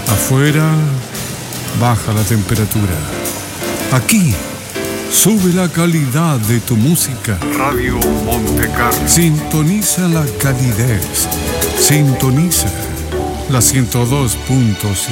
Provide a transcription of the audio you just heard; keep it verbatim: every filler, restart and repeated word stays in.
Afuera baja la temperatura. Aquí sube la calidad de tu música. Radio Monte Carlo. Sintoniza la calidez. Sintoniza la ciento dos punto siete.